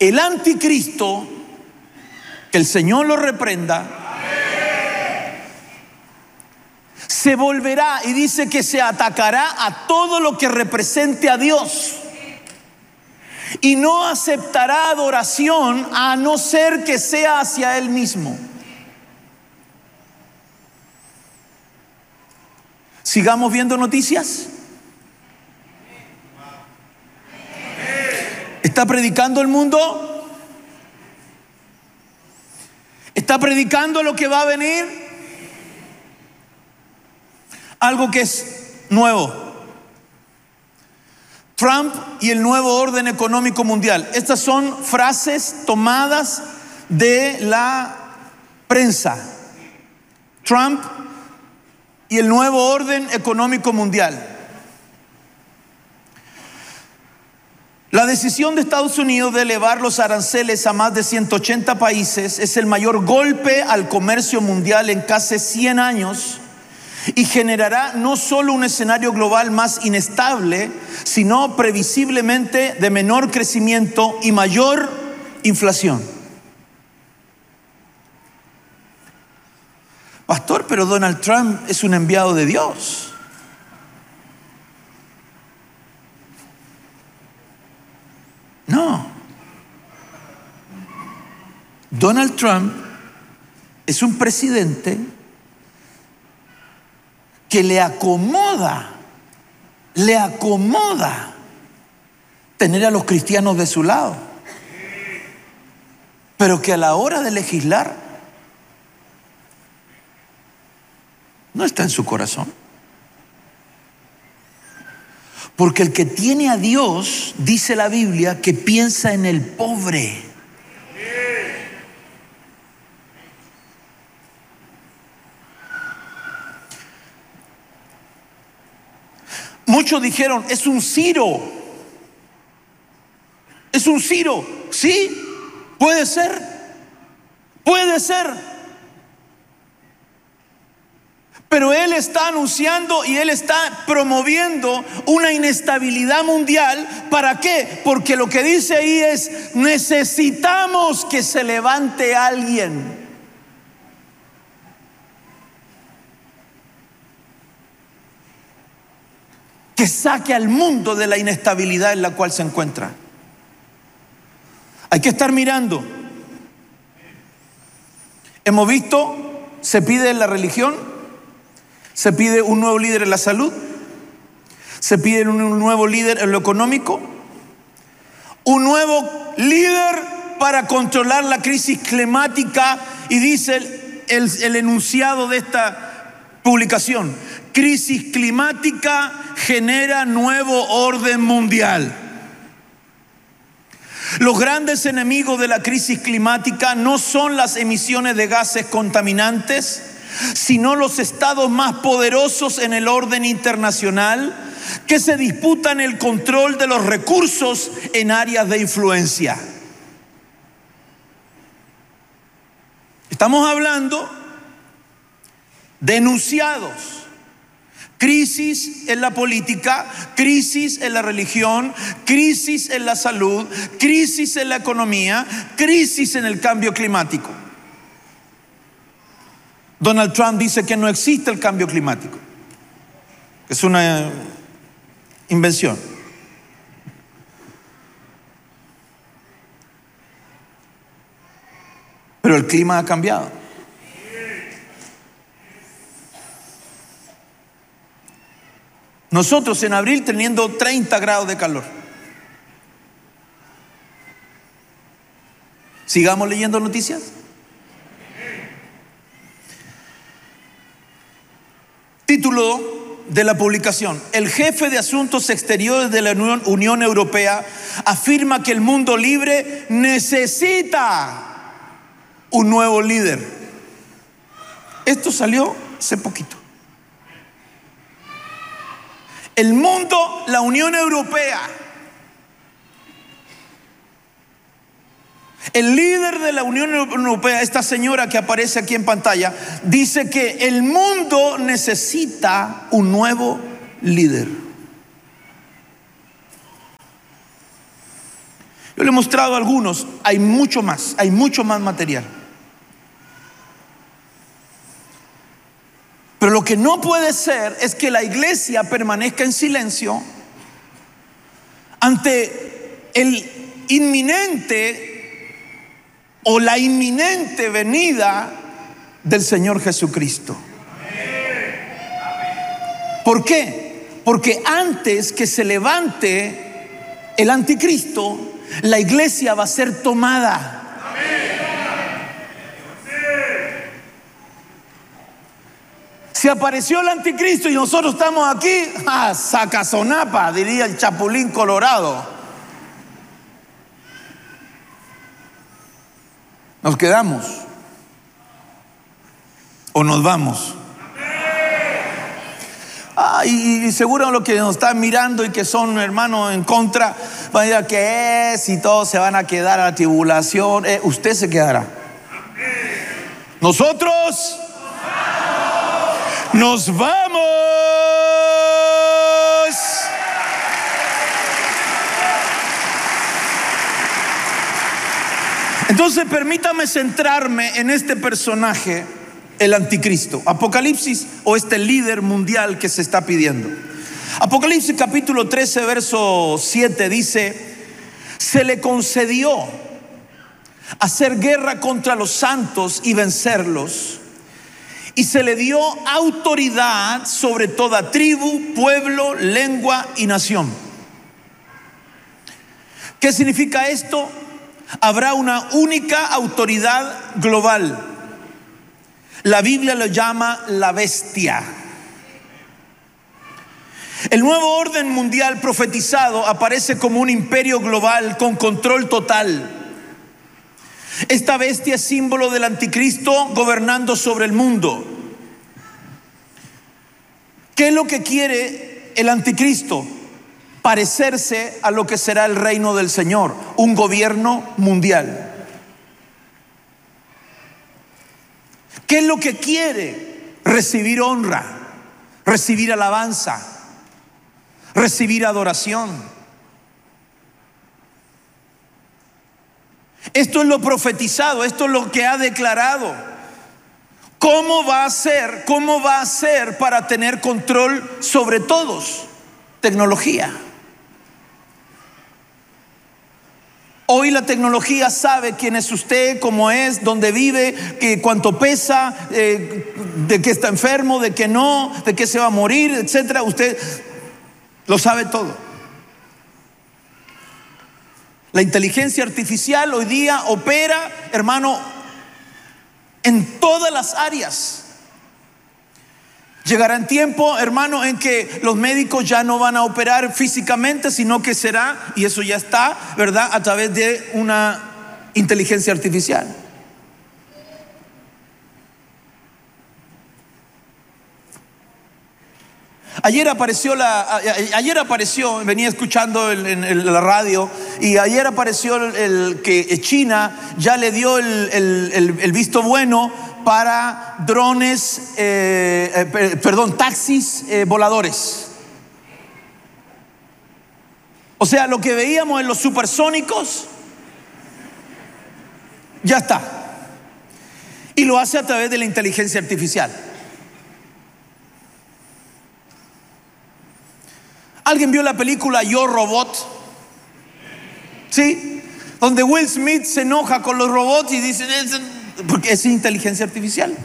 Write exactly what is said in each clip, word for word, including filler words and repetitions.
El anticristo, que el Señor lo reprenda, se volverá y dice que se atacará a todo lo que represente a Dios y no aceptará adoración a no ser que sea hacia Él mismo. Sigamos viendo noticias. ¿Está predicando el mundo? ¿Está predicando lo que va a venir? Algo que es nuevo. Trump y el nuevo orden económico mundial. Estas son frases tomadas de la prensa. Trump y el nuevo orden económico mundial. La decisión de Estados Unidos de elevar los aranceles a más de ciento ochenta países es el mayor golpe al comercio mundial en casi cien años y generará no solo un escenario global más inestable, sino previsiblemente de menor crecimiento y mayor inflación. Pastor, pero Donald Trump es un enviado de Dios. No. Donald Trump es un presidente que le acomoda, le acomoda tener a los cristianos de su lado, pero que a la hora de legislar no está en su corazón. Porque el que tiene a Dios, dice la Biblia, que piensa en el pobre. Muchos dijeron, es un Ciro. Es un Ciro. Sí, puede ser. Puede ser. Pero él está anunciando y él está promoviendo una inestabilidad mundial. ¿Para qué? Porque lo que dice ahí es, necesitamos que se levante alguien. Que saque al mundo de la inestabilidad en la cual se encuentra. Hay que estar mirando. Hemos visto, se pide en la religión, se pide un nuevo líder en la salud, se pide un nuevo líder en lo económico, un nuevo líder para controlar la crisis climática, y dice el, el, el enunciado de esta publicación: crisis climática genera nuevo orden mundial. Los grandes enemigos de la crisis climática no son las emisiones de gases contaminantes, sino los estados más poderosos en el orden internacional que se disputan el control de los recursos en áreas de influencia. Estamos hablando de enunciados. Crisis en la política, crisis en la religión, crisis en la salud, crisis en la economía, crisis en el cambio climático. Donald Trump dice que no existe el cambio climático, es una invención. Pero el clima ha cambiado. Nosotros en abril teniendo treinta grados de calor. Sigamos leyendo noticias. Título de la publicación: el jefe de Asuntos Exteriores de la Unión, Unión Europea afirma que el mundo libre necesita un nuevo líder. Esto salió hace poquito. El mundo, la Unión Europea, el líder de la Unión Europea, esta señora que aparece aquí en pantalla, dice que el mundo necesita un nuevo líder. Yo le he mostrado algunos, hay mucho más, hay mucho más material. Pero lo que no puede ser es que la iglesia permanezca en silencio ante el inminente o la inminente venida del Señor Jesucristo. ¿Por qué? Porque antes que se levante el anticristo, la iglesia va a ser tomada. Si apareció el anticristo y nosotros estamos aquí, ¡ah, sacazonapa!, diría el Chapulín Colorado. ¿Nos quedamos o nos vamos? Ah, y, y seguro los que nos están mirando y que son hermanos en contra van a decir que es y todos se van a quedar a la tribulación. Eh, usted se quedará. Nosotros nos vamos. Entonces permítame centrarme en este personaje, el anticristo, Apocalipsis, o este líder mundial que se está pidiendo. Apocalipsis capítulo trece verso siete dice: se le concedió hacer guerra contra los santos y vencerlos, y se le dio autoridad sobre toda tribu, pueblo, lengua y nación. ¿Qué significa esto? Habrá una única autoridad global. La Biblia lo llama la bestia. El nuevo orden mundial profetizado aparece como un imperio global con control total. Esta bestia es símbolo del anticristo gobernando sobre el mundo. ¿Qué es lo que quiere el anticristo? Parecerse a lo que será el reino del Señor, un gobierno mundial. ¿Qué es lo que quiere? Recibir honra, recibir alabanza, recibir adoración. Esto es lo profetizado, esto es lo que ha declarado. ¿Cómo va a ser? ¿Cómo va a ser para tener control sobre todos? Tecnología. Hoy la tecnología sabe quién es usted, cómo es, dónde vive, que cuánto pesa, eh, de qué está enfermo, de qué no, de qué se va a morir, etcétera. Usted lo sabe todo. La inteligencia artificial hoy día opera, hermano, en todas las áreas. Llegará un tiempo, hermano, en que los médicos ya no van a operar físicamente, sino que será, y eso ya está, ¿verdad?, a través de una inteligencia artificial. Ayer apareció la, ayer apareció, venía escuchando en, en, en la radio, y ayer apareció el, el que China ya le dio el, el, el, el visto bueno para drones, eh, eh, perdón, taxis eh, voladores. O sea, lo que veíamos en los supersónicos ya está. Y lo hace a través de la inteligencia artificial. ¿Alguien vio la película Yo Robot? ¿Sí? Donde Will Smith se enoja con los robots y dice, porque es inteligencia artificial.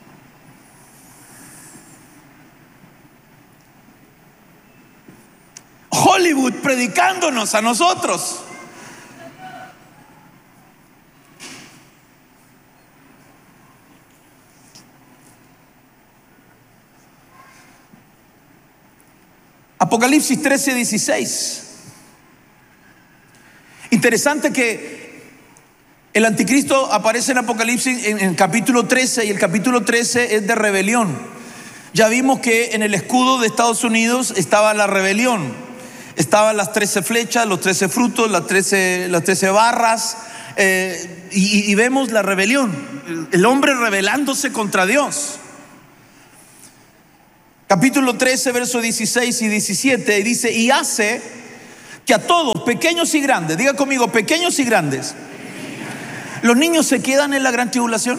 Hollywood predicándonos a nosotros. Apocalipsis trece dieciséis. Interesante que el anticristo aparece en Apocalipsis en el capítulo trece, y el capítulo trece es de rebelión. Ya vimos que en el escudo de Estados Unidos estaba la rebelión, estaban las trece flechas, los trece frutos, las trece, las trece barras, eh, y, y vemos la rebelión, el hombre rebelándose contra Dios. Capítulo trece, versos dieciséis y diecisiete, dice: y hace que a todos, pequeños y grandes, diga conmigo, pequeños y grandes, los niños se quedan en la gran tribulación.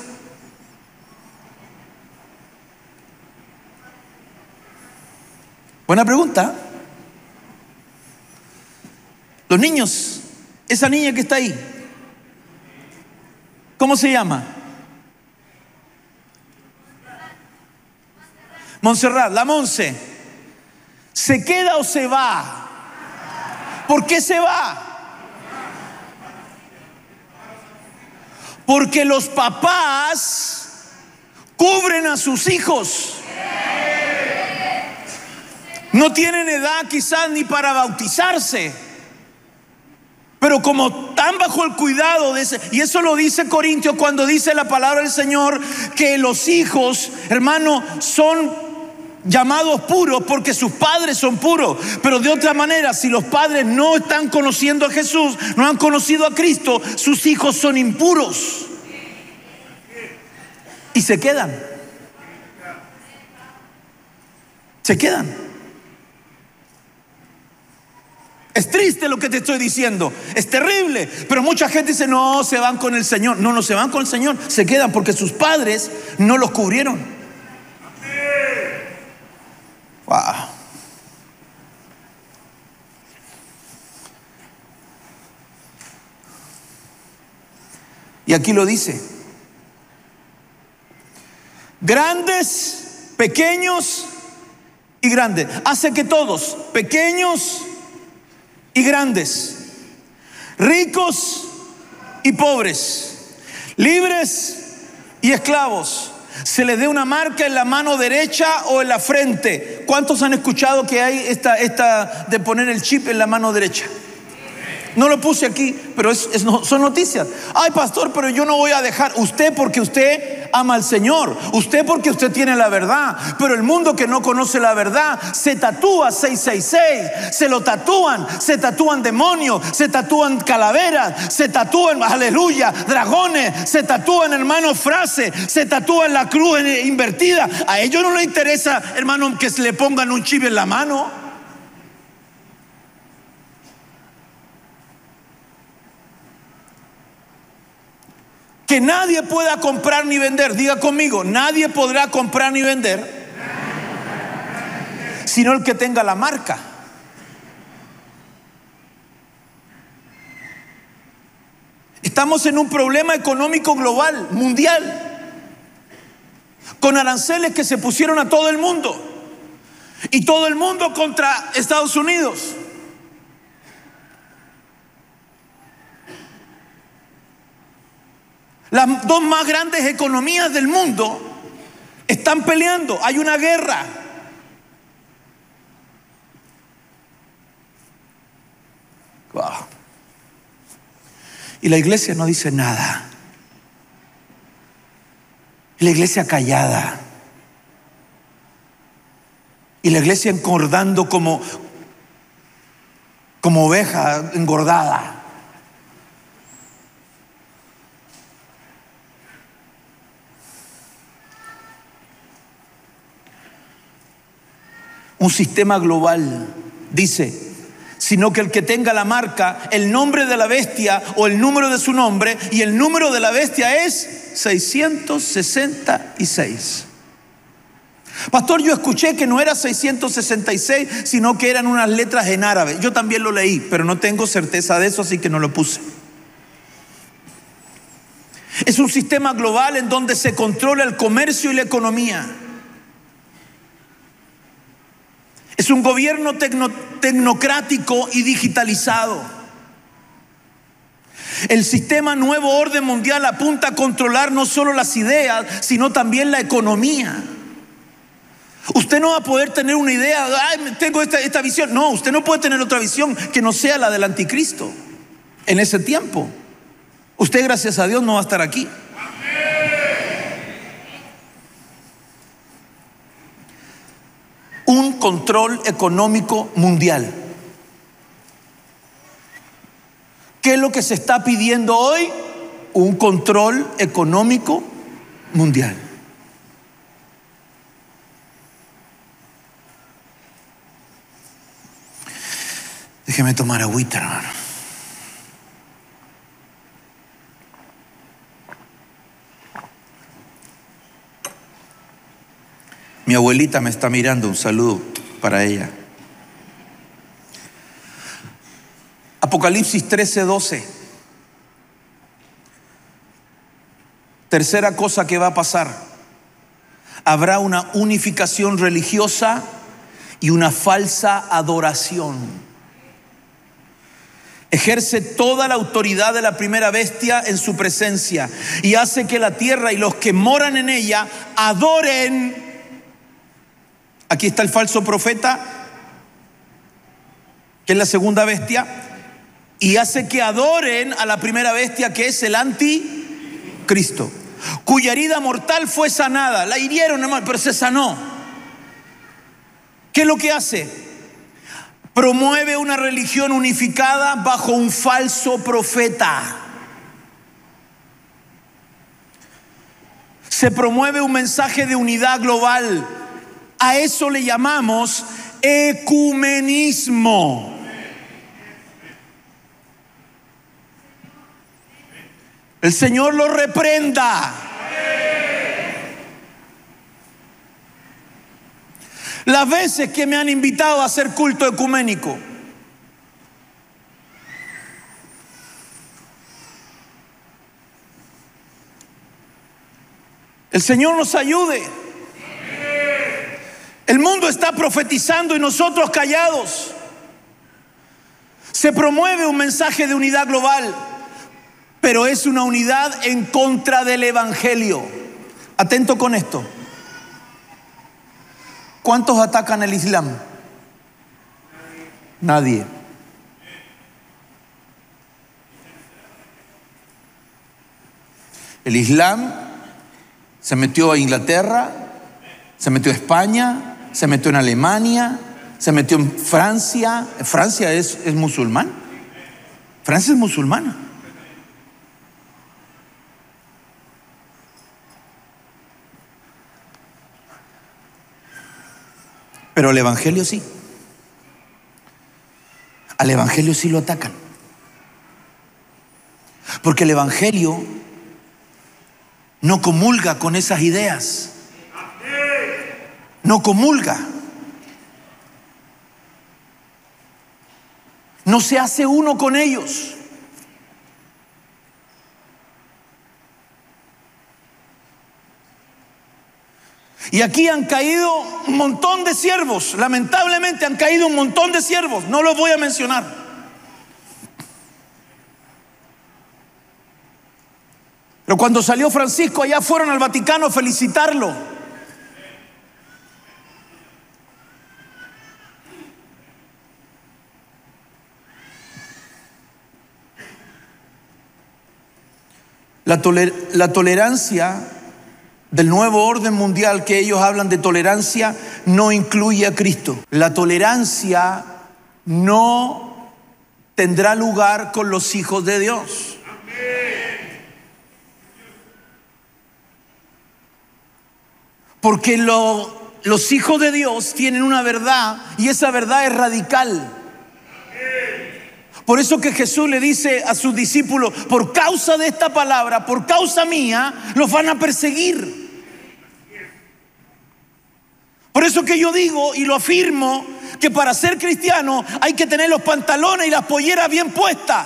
Buena pregunta. Los niños, esa niña que está ahí, ¿cómo se llama? Montserrat, la Monse. ¿Se queda o se va? ¿Por qué se va? Porque los papás cubren a sus hijos. No tienen edad quizás ni para bautizarse, pero como están bajo el cuidado de ese, y eso lo dice Corintios cuando dice la palabra del Señor, que los hijos, hermano, son llamados puros porque sus padres son puros. Pero de otra manera, si los padres no están conociendo a Jesús, no han conocido a Cristo, sus hijos son impuros y se quedan. Se quedan. Es triste lo que te estoy diciendo, es terrible, pero mucha gente dice, no, se van con el Señor. No, no se van con el Señor, se quedan porque sus padres no los cubrieron. Wow. Y aquí lo dice: grandes, pequeños y grandes. Hace que todos, pequeños y grandes, ricos y pobres, libres y esclavos, se les dé una marca en la mano derecha o en la frente. ¿Cuántos han escuchado que hay esta, esta de poner el chip en la mano derecha? No lo puse aquí, pero es, es, son noticias. Ay, pastor, pero yo no voy a dejar. Usted porque usted ama al Señor, usted porque usted tiene la verdad. Pero el mundo que no conoce la verdad se tatúa seiscientos sesenta y seis, se lo tatúan, se tatúan demonios, se tatúan calaveras, se tatúan, aleluya, dragones, se tatúan, hermano, frases, se tatúan la cruz invertida. A ellos no les interesa, hermano, que se le pongan un chip en la mano. Que nadie pueda comprar ni vender. Diga conmigo, nadie podrá comprar ni vender sino el que tenga la marca. Estamos en un problema económico global, mundial, con aranceles que se pusieron a todo el mundo, y todo el mundo contra Estados Unidos. Las dos más grandes economías del mundo están peleando. Hay una guerra. Wow. Y la iglesia no dice nada. Y la iglesia callada. Y la iglesia engordando como, como oveja engordada. Un sistema global dice, sino que el que tenga la marca, el nombre de la bestia o el número de su nombre, y el número de la bestia es seiscientos sesenta y seis. Pastor, yo escuché que no era seiscientos sesenta y seis, sino que eran unas letras en árabe. Yo también lo leí, pero no tengo certeza de eso, así que no lo puse. Es un sistema global en donde se controla el comercio y la economía. Es un gobierno tecno, tecnocrático y digitalizado. El sistema Nuevo Orden Mundial apunta a controlar no solo las ideas, sino también la economía. Usted no va a poder tener una idea, ay, tengo esta, esta visión. No, usted no puede tener otra visión que no sea la del anticristo en ese tiempo. Usted, gracias a Dios, no va a estar aquí. Un control económico mundial. ¿Qué es lo que se está pidiendo hoy? Un control económico mundial. Déjeme tomar agüita, hermano. Mi abuelita me está mirando, un saludo para ella. Apocalipsis trece, doce. Tercera cosa que va a pasar. Habrá una unificación religiosa y una falsa adoración. Ejerce toda la autoridad de la primera bestia en su presencia y hace que la tierra y los que moran en ella adoren. Aquí está el falso profeta, que es la segunda bestia, y hace que adoren a la primera bestia, que es el anticristo, cuya herida mortal fue sanada. La hirieron, hermano, pero se sanó. ¿Qué es lo que hace? Promueve una religión unificada bajo un falso profeta. Se promueve un mensaje de unidad global. A eso le llamamos ecumenismo. El Señor lo reprenda. Las veces que me han invitado a hacer culto ecuménico, el Señor nos ayude. El mundo está profetizando y nosotros callados. Se promueve un mensaje de unidad global, pero es una unidad en contra del evangelio. Atento con esto. ¿Cuántos atacan el Islam? Nadie. El Islam se metió a Inglaterra, se metió a España, se metió en Alemania, se metió en Francia. Francia es, es musulmán. Francia es musulmana. Pero al evangelio sí. Al evangelio sí lo atacan. Porque el evangelio no comulga con esas ideas. No comulga. No se hace uno con ellos. Y aquí han caído un montón de siervos. Lamentablemente han caído un montón de siervos. No los voy a mencionar. Pero cuando salió Francisco, allá fueron al Vaticano a felicitarlo. La, toler- la tolerancia del nuevo orden mundial, que ellos hablan de tolerancia, no incluye a Cristo. La tolerancia no tendrá lugar con los hijos de Dios. Porque lo, los hijos de Dios tienen una verdad y esa verdad es radical. Por eso que Jesús le dice a sus discípulos: por causa de esta palabra, por causa mía, los van a perseguir. Por eso que yo digo y lo afirmo, que para ser cristiano hay que tener los pantalones y las polleras bien puestas.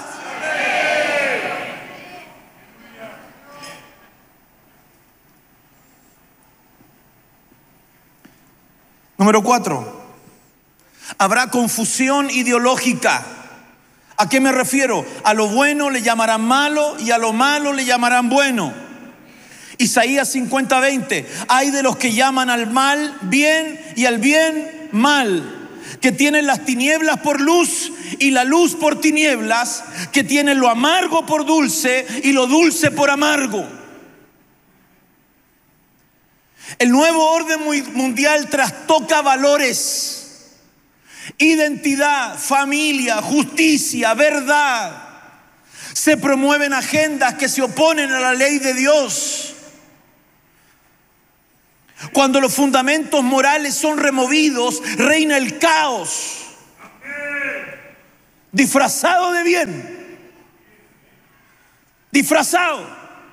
Número cuatro, habrá confusión ideológica. ¿A qué me refiero? A lo bueno le llamarán malo y a lo malo le llamarán bueno. Isaías cincuenta, veinte. Hay de los que llaman al mal bien y al bien mal, que tienen las tinieblas por luz y la luz por tinieblas, que tienen lo amargo por dulce y lo dulce por amargo. El nuevo orden mundial trastoca valores, identidad, familia, justicia, verdad. Se promueven agendas que se oponen a la ley de Dios. Cuando los fundamentos morales son removidos, reina el caos. disfrazado de bien, disfrazado.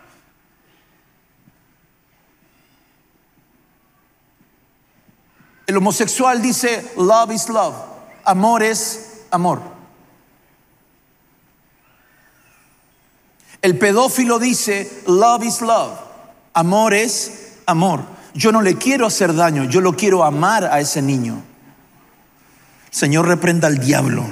El homosexual dice love is love, amor es amor. El pedófilo dice love is love, amor es amor. Yo no le quiero hacer daño, yo lo quiero amar a ese niño. Señor, reprenda al diablo.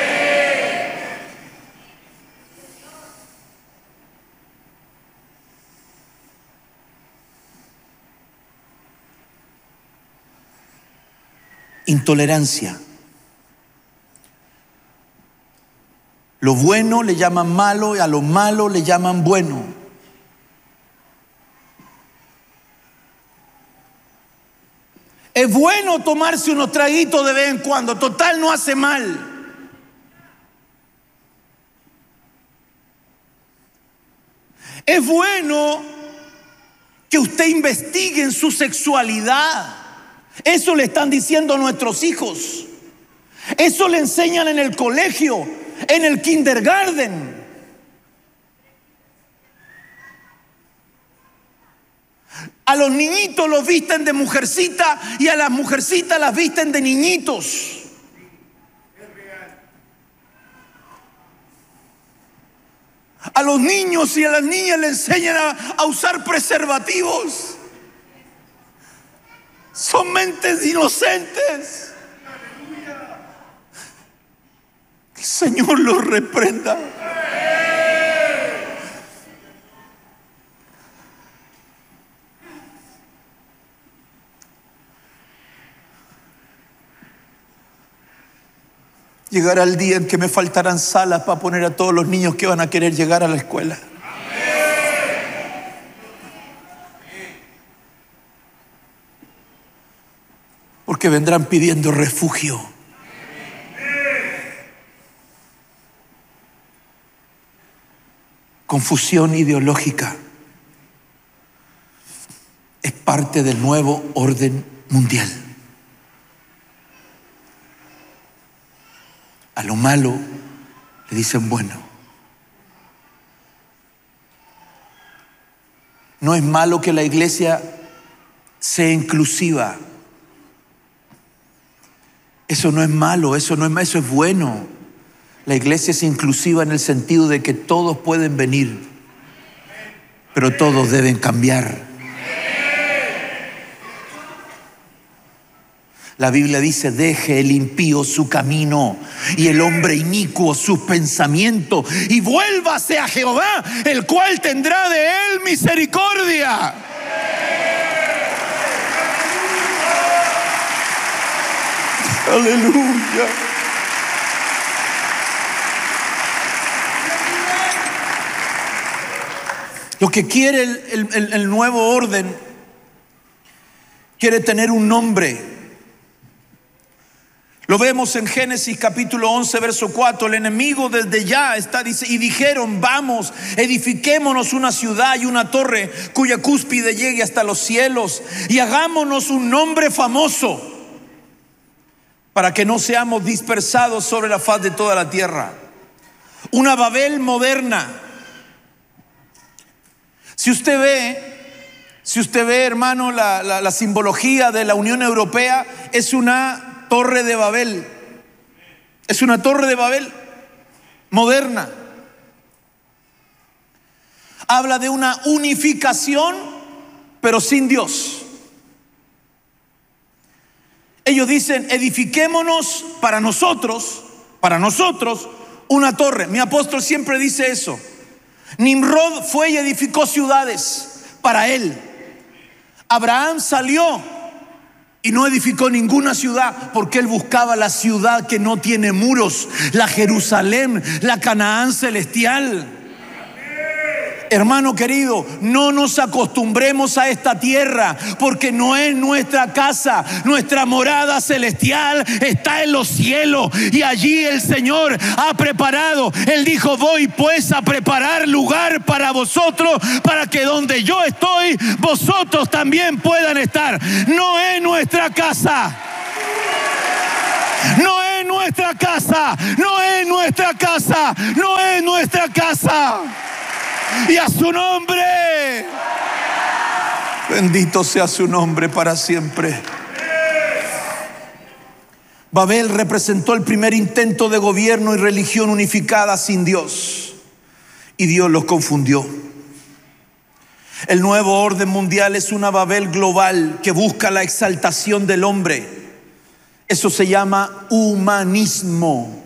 Intolerancia. Lo bueno le llaman malo y a lo malo le llaman bueno. Es bueno tomarse unos traguitos de vez en cuando, total no hace mal. Es bueno que usted investigue en su sexualidad. Eso le están diciendo a nuestros hijos. Eso le enseñan en el colegio, en el kindergarten. A los niñitos los visten de mujercita y a las mujercitas las visten de niñitos. A los niños y a las niñas les enseñan a, a usar preservativos. Son mentes inocentes. El Señor los reprenda. Llegará el día en que me faltarán salas para poner a todos los niños que van a querer llegar a la escuela. Porque vendrán pidiendo refugio. Confusión ideológica es parte del nuevo orden mundial. A lo malo le dicen bueno. No es malo que la iglesia sea inclusiva. Eso no es malo, eso no es malo, eso es bueno. La iglesia es inclusiva en el sentido de que todos pueden venir, pero todos deben cambiar. La Biblia dice: deje el impío su camino y el hombre inicuo sus pensamientos, y vuélvase a Jehová, el cual tendrá de él misericordia. Aleluya. Lo que quiere el, el, el nuevo orden quiere tener un nombre. Lo vemos en Génesis capítulo once, verso cuatro. El enemigo desde ya está, dice, y dijeron: vamos, edifiquémonos una ciudad y una torre cuya cúspide llegue hasta los cielos, y hagámonos un nombre famoso, para que no seamos dispersados sobre la faz de toda la tierra. Una Babel moderna. Si usted ve, si usted ve, hermano, la, la, la simbología de la Unión Europea es una torre de Babel. Es una torre de Babel moderna. Habla de una unificación, pero sin Dios. Ellos dicen: edifiquémonos para nosotros, para nosotros, una torre. Mi apóstol siempre dice eso. Nimrod fue y edificó ciudades para él. Abraham salió y no edificó ninguna ciudad, porque él buscaba la ciudad que no tiene muros, la Jerusalén, la Canaán celestial. Hermano querido, no nos acostumbremos a esta tierra, porque no es nuestra casa. Nuestra morada celestial está en los cielos, y allí el Señor ha preparado. Él dijo: voy pues a preparar lugar para vosotros, para que donde yo estoy, vosotros también puedan estar. No es nuestra casa, no es nuestra nuestra casa, no es nuestra casa, no es nuestra casa. Y a su nombre, bendito sea su nombre para siempre. Babel representó el primer intento de gobierno y religión unificada sin Dios, y Dios los confundió. El nuevo orden mundial es una Babel global que busca la exaltación del hombre. Eso se llama humanismo.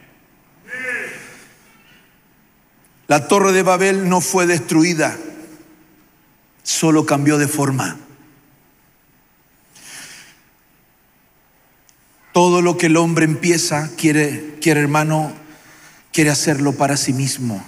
La torre de Babel no fue destruida, solo cambió de forma. Todo lo que el hombre empieza, quiere, quiere hermano, quiere hacerlo para sí mismo.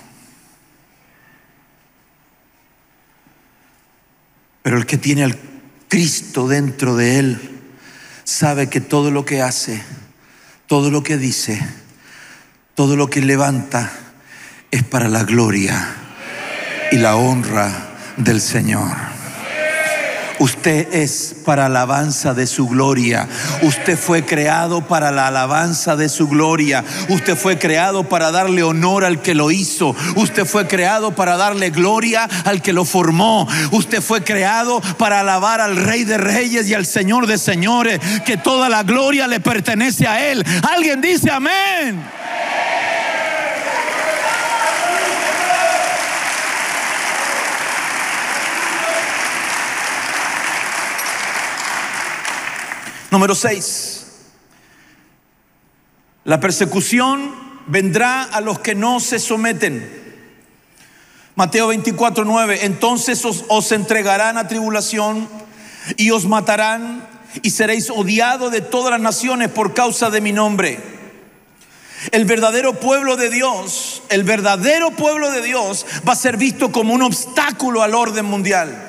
Pero el que tiene al Cristo dentro de él, sabe que todo lo que hace, todo lo que dice, todo lo que levanta, es para la gloria y la honra del Señor. Usted es para alabanza de su gloria. Usted fue creado para la alabanza de su gloria. Usted fue creado para darle honor al que lo hizo. Usted fue creado para darle gloria al que lo formó. Usted fue creado para alabar al Rey de Reyes y al Señor de Señores, que toda la gloria le pertenece a Él. Alguien dice amén. Número seis. La persecución vendrá a los que no se someten. Mateo veinticuatro, nueve. Entonces os, os entregarán a tribulación y os matarán y seréis odiados de todas las naciones por causa de mi nombre. El verdadero pueblo de Dios, el verdadero pueblo de Dios va a ser visto como un obstáculo al orden mundial.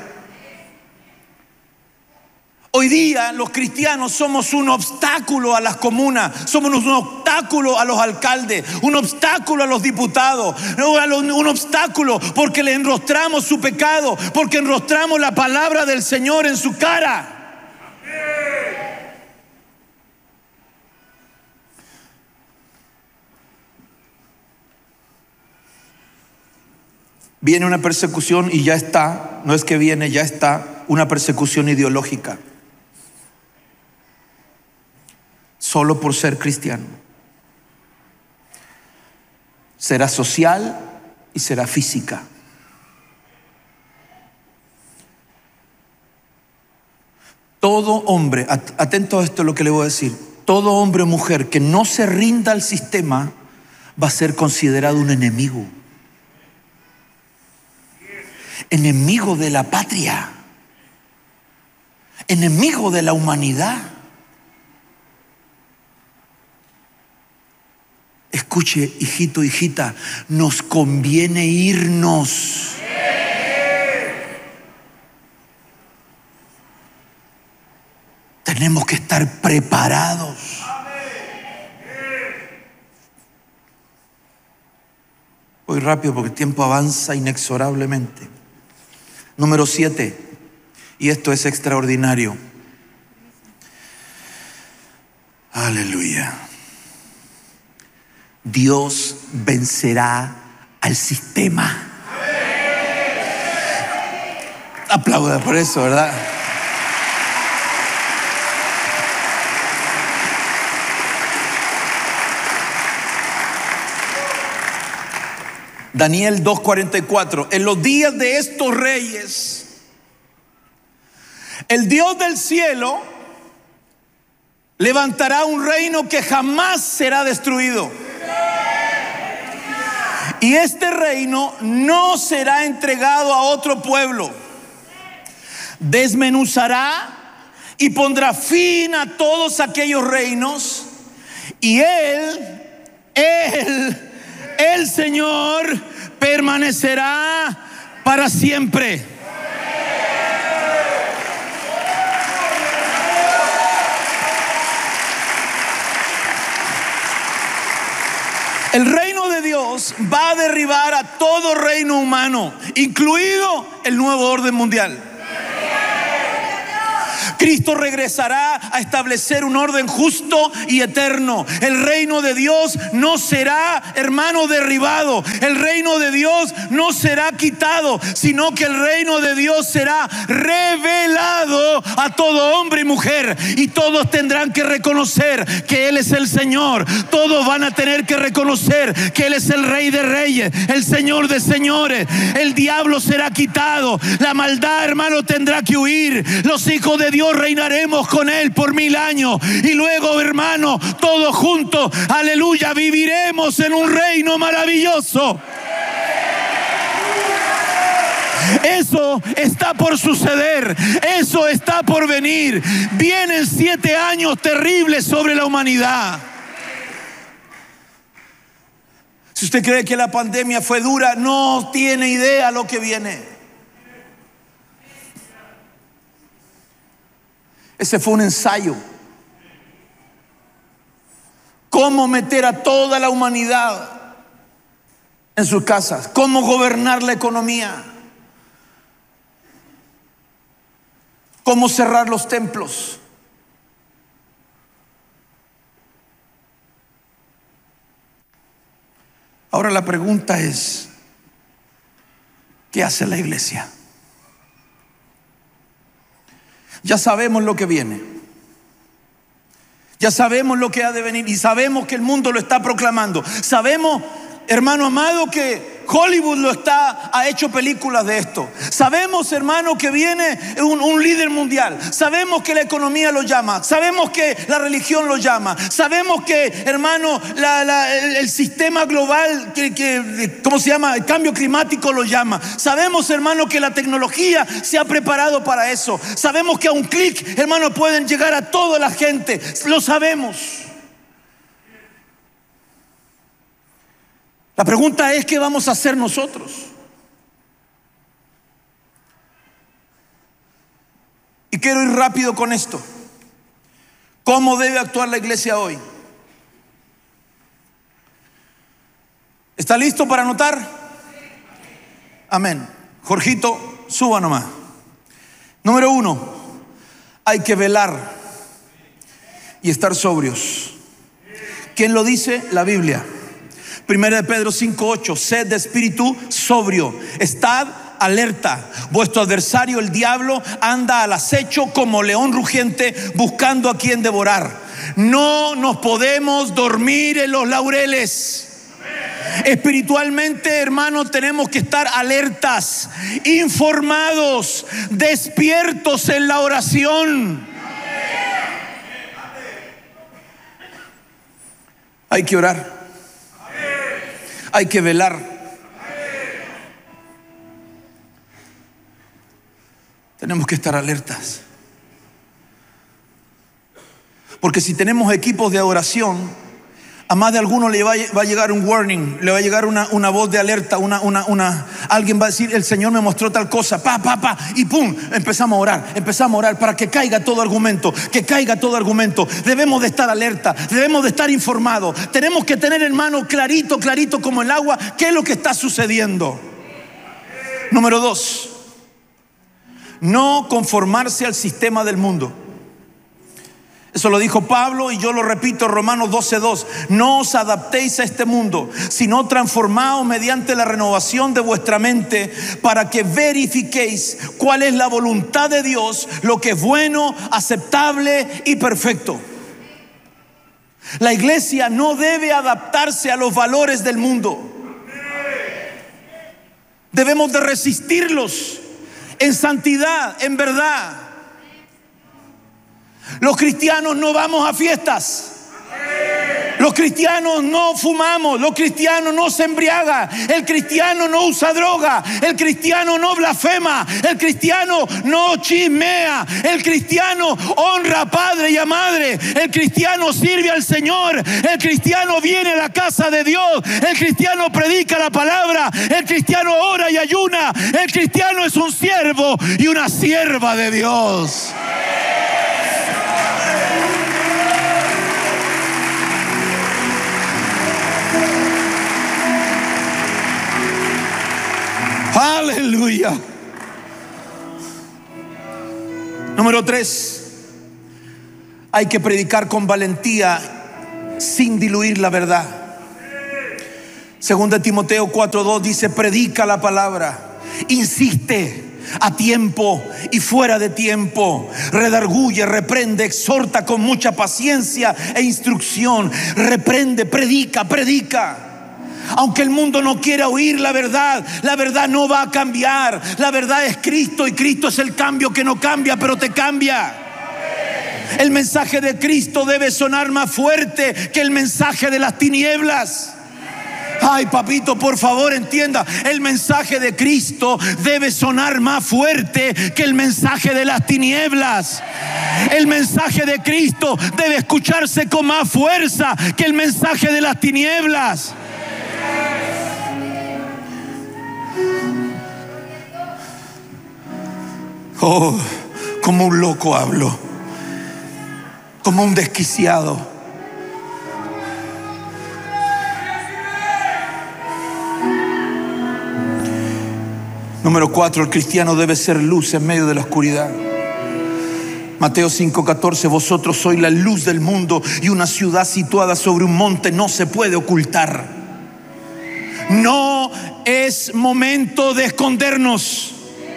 Hoy día los cristianos somos un obstáculo a las comunas, somos un obstáculo a los alcaldes, un obstáculo a los diputados, un obstáculo porque le enrostramos su pecado, porque enrostramos la palabra del Señor en su cara. Viene una persecución y ya está, no es que viene, ya está, una persecución ideológica. Solo por ser cristiano. Será social y será física. Todo hombre, atento a esto lo que le voy a decir, todo hombre o mujer que no se rinda al sistema va a ser considerado un enemigo. Enemigo de la patria. Enemigo de la humanidad. Escuche, hijito, hijita, nos conviene irnos. Tenemos que estar preparados. Voy rápido porque el tiempo avanza inexorablemente. Número siete, y esto es extraordinario. Aleluya. Dios vencerá al sistema. Aplauda por eso, ¿verdad? Daniel dos cuarenta y cuatro. En los días de estos reyes, el Dios del cielo levantará un reino que jamás será destruido. Y este reino no será entregado a otro pueblo. Desmenuzará y pondrá fin a todos aquellos reinos. Y Él, Él, el Señor permanecerá para siempre. El reino de Dios va a derribar a todo reino humano, incluido el nuevo orden mundial. Cristo regresará a establecer un orden justo y eterno. El reino de Dios no será, hermano, derribado. El reino de Dios no será quitado, sino que el reino de Dios será revelado a todo hombre y mujer. Y todos tendrán que reconocer que Él es el Señor. Todos van a tener que reconocer que Él es el Rey de Reyes, el Señor de señores. El diablo será quitado. La maldad, hermano, tendrá que huir. Los hijos de Dios reinaremos con Él por mil años. Y luego, hermano, todos juntos, aleluya, viviremos en un reino maravilloso. Eso está por suceder. Eso está por venir. Vienen siete años terribles sobre la humanidad. Si usted cree que la pandemia fue dura, no tiene idea lo que viene. Ese fue un ensayo. Cómo meter a toda la humanidad en sus casas. Cómo gobernar la economía. Cómo cerrar los templos. Ahora la pregunta es, ¿qué hace la iglesia? Ya sabemos lo que viene. Ya sabemos lo que ha de venir y sabemos que el mundo lo está proclamando. Sabemos, hermano amado, que Hollywood lo está, ha hecho películas de esto. Sabemos, hermano, que viene un, un líder mundial. Sabemos que la economía lo llama. Sabemos que la religión lo llama. Sabemos que, hermano, la, la, el, el sistema global, que, que, ¿cómo se llama? El cambio climático lo llama. Sabemos, hermano, que la tecnología se ha preparado para eso. Sabemos que a un clic, hermano, pueden llegar a toda la gente. Lo sabemos. La pregunta es, ¿qué vamos a hacer nosotros? Y quiero ir rápido con esto. ¿Cómo debe actuar la iglesia hoy? ¿Está listo para anotar? Amén. Jorgito, suba nomás. Número uno, hay que velar y estar sobrios. ¿Quién lo dice? La Biblia. Primera de Pedro cinco ocho, sed de espíritu sobrio, estad alerta. Vuestro adversario el diablo anda al acecho como león rugiente buscando a quien devorar. No nos podemos dormir en los laureles. Espiritualmente, hermanos, tenemos que estar alertas, informados, despiertos en la oración. Hay que orar. Hay que velar. Tenemos que estar alertas. Porque si tenemos equipos de adoración, a más de alguno le va a, va a llegar un warning, le va a llegar una, una voz de alerta, una, una, una, alguien va a decir, el Señor me mostró tal cosa, pa, pa, pa, y pum, empezamos a orar, empezamos a orar para que caiga todo argumento, que caiga todo argumento. Debemos de estar alerta, debemos de estar informados, tenemos que tener en mano clarito, clarito como el agua, qué es lo que está sucediendo. Número dos, no conformarse al sistema del mundo. Eso lo dijo Pablo y yo lo repito, Romanos doce dos. No os adaptéis a este mundo, sino transformaos mediante la renovación de vuestra mente, para que verifiquéis cuál es la voluntad de Dios, lo que es bueno, aceptable y perfecto. La iglesia no debe adaptarse a los valores del mundo. Debemos de resistirlos en santidad, en verdad. Los cristianos no vamos a fiestas. Los cristianos no fumamos. Los cristianos no se embriagan. El cristiano no usa droga. El cristiano no blasfema. El cristiano no chismea. El cristiano honra a padre y a madre. El cristiano sirve al Señor. El cristiano viene a la casa de Dios. El cristiano predica la palabra. El cristiano ora y ayuna. El cristiano es un siervo y una sierva de Dios. Aleluya. Número tres, hay que predicar con valentía sin diluir la verdad. Segunda Timoteo cuatro dos dice: predica la palabra, insiste a tiempo y fuera de tiempo, redarguye, reprende, exhorta con mucha paciencia e instrucción. Reprende, predica, predica. Aunque el mundo no quiera oír la verdad, la verdad no va a cambiar. La verdad es Cristo, y Cristo es el cambio que no cambia, pero te cambia. El mensaje de Cristo debe sonar más fuerte que el mensaje de las tinieblas. Ay, papito, por favor, entienda. El mensaje de Cristo debe sonar más fuerte que el mensaje de las tinieblas. El mensaje de Cristo debe escucharse con más fuerza que el mensaje de las tinieblas. Oh, como un loco hablo, como un desquiciado. Número cuatro, el cristiano debe ser luz en medio de la oscuridad. Mateo cinco catorce: vosotros sois la luz del mundo, y una ciudad situada sobre un monte no se puede ocultar. No es momento de escondernos.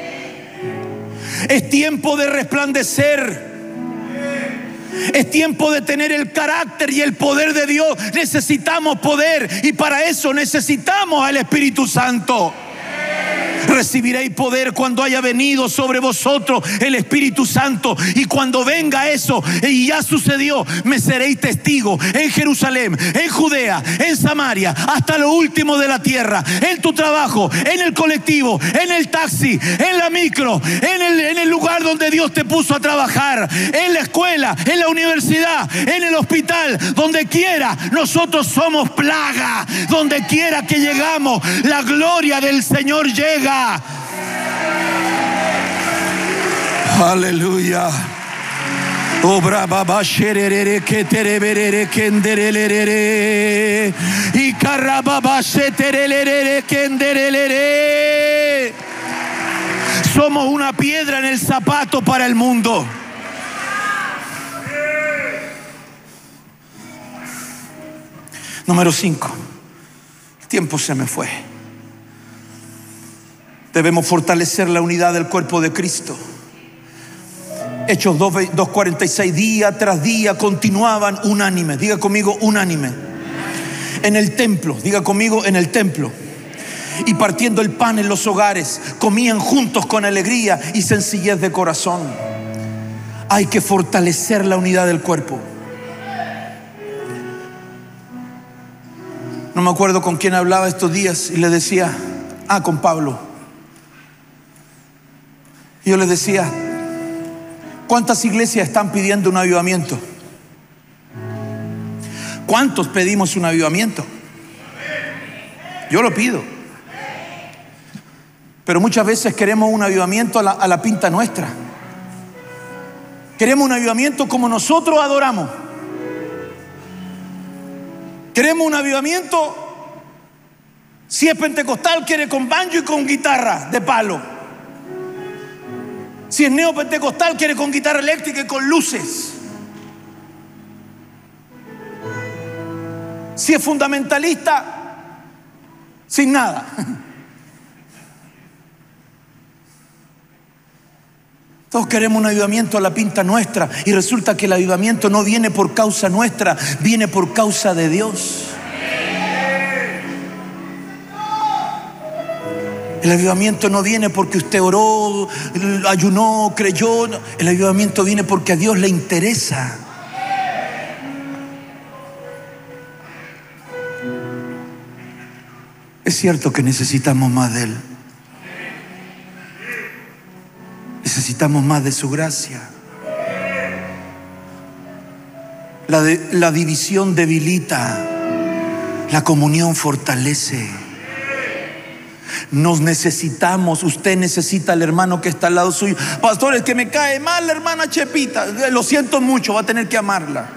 Es tiempo de resplandecer. Es tiempo de tener el carácter y el poder de Dios. Necesitamos poder, y para eso necesitamos al Espíritu Santo. Recibiréis poder cuando haya venido sobre vosotros el Espíritu Santo. Y cuando venga eso, y ya sucedió, me seréis testigos en Jerusalén, en Judea, en Samaria, hasta lo último de la tierra. En tu trabajo, en el colectivo, en el taxi, en la micro, en el, en el lugar donde Dios te puso a trabajar, en la escuela, en la universidad, en el hospital, donde quiera. Nosotros somos plaga. Donde quiera que llegamos, la gloria del Señor llega. Aleluya. Obra baba sherere que tereberere que enderelere y carababa sheterelere que enderelere. Somos una piedra en el zapato para el mundo. Número cinco. El tiempo se me fue. Debemos fortalecer la unidad del cuerpo de Cristo. Hechos dos cuarenta y seis: día tras día continuaban unánimes. Diga conmigo, unánime. En el templo, diga conmigo, en el templo. Y partiendo el pan en los hogares, comían juntos con alegría y sencillez de corazón. Hay que fortalecer la unidad del cuerpo. No me acuerdo con quién hablaba estos días y le decía, ah, con Pablo. Yo les decía, ¿cuántas iglesias están pidiendo un avivamiento? ¿Cuántos pedimos un avivamiento? Yo lo pido. Pero muchas veces queremos un avivamiento a la, a la pinta nuestra. Queremos un avivamiento como nosotros adoramos. Queremos un avivamiento, si es pentecostal, quiere con banjo y con guitarra de palo. Si es neopentecostal, quiere con guitarra eléctrica y con luces. Si es fundamentalista, sin nada. Todos queremos un avivamiento a la pinta nuestra, y resulta que el avivamiento no viene por causa nuestra, viene por causa de Dios. El avivamiento no viene porque usted oró, ayunó, creyó. El avivamiento viene porque a Dios le interesa. Es cierto que necesitamos más de Él. Necesitamos más de su gracia. La, de, la división debilita, la comunión fortalece. Nos necesitamos. Usted necesita al hermano que está al lado suyo. Pastor, es que me cae mal la hermana Chepita. Lo siento mucho, va a tener que amarla.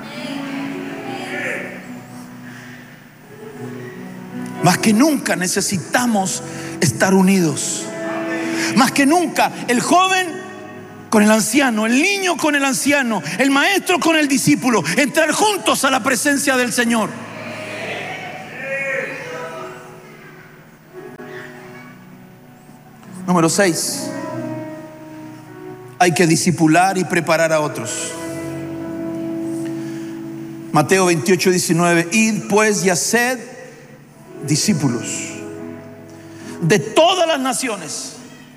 Más que nunca necesitamos estar unidos. Más que nunca el joven con el anciano, el niño con el anciano, el maestro con el discípulo, entrar juntos a la presencia del Señor. Número seis, hay que discipular y preparar a otros. Mateo veintiocho, diecinueve, id pues y haced discípulos de todas las naciones.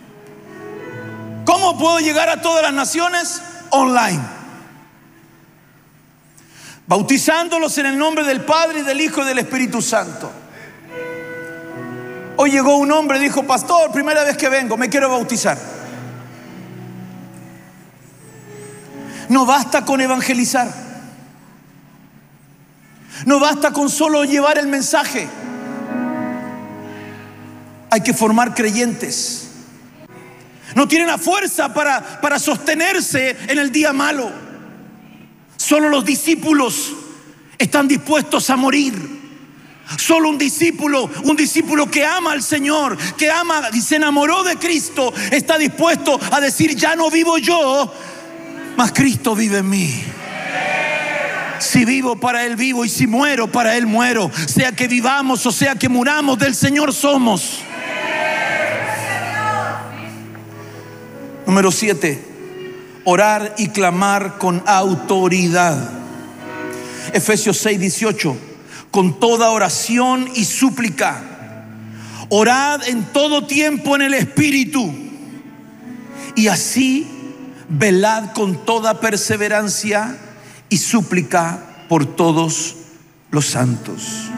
¿Cómo puedo llegar a todas las naciones? Online. Bautizándolos en el nombre del Padre y del Hijo y del Espíritu Santo. Hoy llegó un hombre y dijo: pastor, primera vez que vengo, me quiero bautizar. No basta con evangelizar. No basta con solo llevar el mensaje. Hay que formar creyentes. No tienen la fuerza para, para sostenerse en el día malo. Solo los discípulos están dispuestos a morir. Solo un discípulo, un discípulo que ama al Señor, que ama y se enamoró de Cristo, está dispuesto a decir: ya no vivo yo, mas Cristo vive en mí. Si vivo, para Él vivo, y si muero, para Él muero. Sea que vivamos o sea que muramos, del Señor somos. Número siete, orar y clamar con autoridad. Efesios seis, dieciocho, con toda oración y súplica, orad en todo tiempo en el Espíritu, y así velad con toda perseverancia y súplica por todos los santos.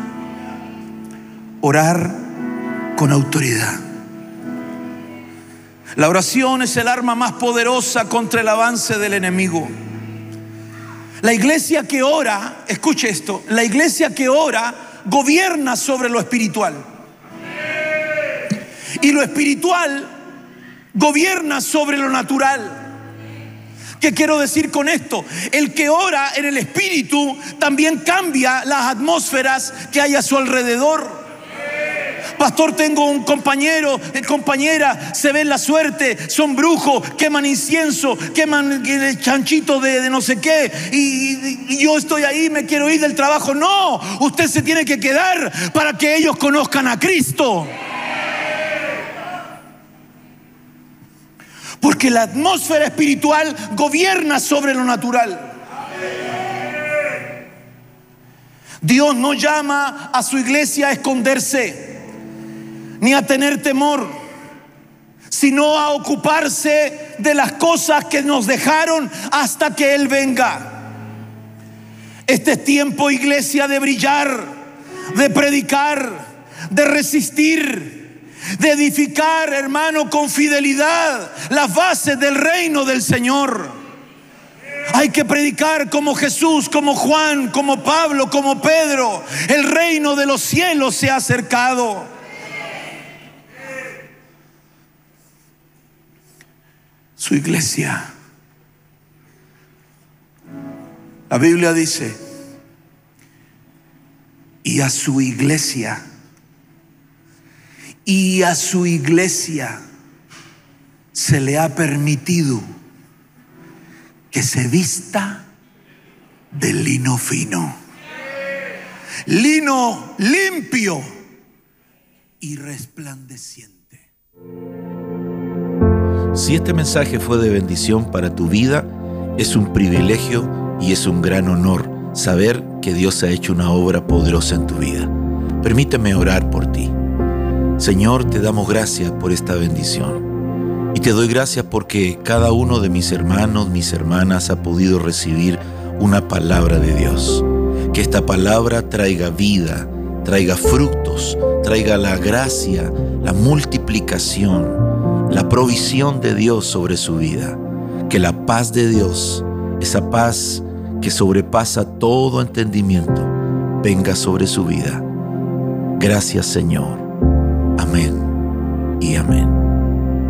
Orar con autoridad. La oración es el arma más poderosa contra el avance del enemigo. La iglesia que ora, escuche esto, la iglesia que ora gobierna sobre lo espiritual. Y lo espiritual gobierna sobre lo natural. ¿Qué quiero decir con esto? El que ora en el espíritu también cambia las atmósferas que hay a su alrededor. Pastor, tengo un compañero, compañera, se ven la suerte, son brujos, queman incienso, queman el chanchito de, de no sé qué, y, y, y yo estoy ahí, me quiero ir del trabajo. No, usted se tiene que quedar para que ellos conozcan a Cristo. Porque la atmósfera espiritual gobierna sobre lo natural. Dios no llama a su iglesia a esconderse, ni a tener temor, sino a ocuparse de las cosas que nos dejaron hasta que Él venga. Este es tiempo, iglesia, de brillar, de predicar, de resistir, de edificar, hermano, con fidelidad las bases del reino del Señor. Hay que predicar como Jesús, como Juan, como Pablo, como Pedro. El reino de los cielos se ha acercado. Su iglesia. La Biblia dice: y a su iglesia, y a su iglesia se le ha permitido que se vista de lino fino, lino limpio y resplandeciente. Si este mensaje fue de bendición para tu vida, es un privilegio y es un gran honor saber que Dios ha hecho una obra poderosa en tu vida. Permíteme orar por ti. Señor, te damos gracias por esta bendición. Y te doy gracias porque cada uno de mis hermanos, mis hermanas ha podido recibir una palabra de Dios. Que esta palabra traiga vida, traiga frutos, traiga la gracia, la multiplicación, la provisión de Dios sobre su vida. Que la paz de Dios, esa paz que sobrepasa todo entendimiento, venga sobre su vida. Gracias, Señor. Amén y amén.